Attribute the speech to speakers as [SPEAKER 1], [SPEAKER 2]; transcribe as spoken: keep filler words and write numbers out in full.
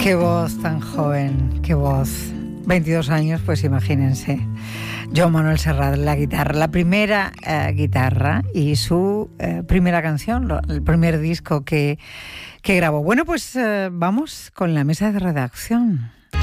[SPEAKER 1] Qué voz tan joven, qué voz. veintidós años, pues imagínense. Joan Manuel Serrat, la guitarra, la primera eh, guitarra y su eh, primera canción, lo, el primer disco que, que grabó. Bueno, pues eh, vamos con la mesa de redacción.